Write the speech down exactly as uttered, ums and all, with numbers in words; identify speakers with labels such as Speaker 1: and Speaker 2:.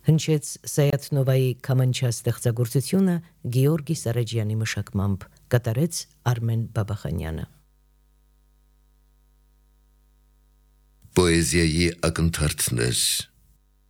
Speaker 1: հնչեց Սայաթնովայի քամանչա ստեղծագործությունը Գեորգի Սարաջյանի մշակմամբ, կատարեց Արմեն Բաբախանյանը։
Speaker 2: Պոեզիայի ակնթարթներ